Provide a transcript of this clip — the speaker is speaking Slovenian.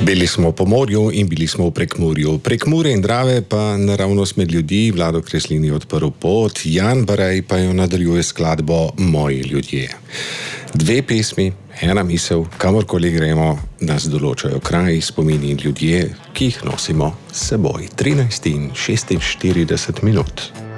Bili smo po morju in bili smo v Prekmurju. Prek Mure in Drave pa naravnost med ljudi Vlado Kreslin je odprl pot, Jan Barej pa jo nadaljuje skladbo Moji ljudje. Dve pesmi, ena misel, kamorkoli gremo, nas določajo kraji, spomini in ljudje, ki jih nosimo s seboj. 13 in 46 minut.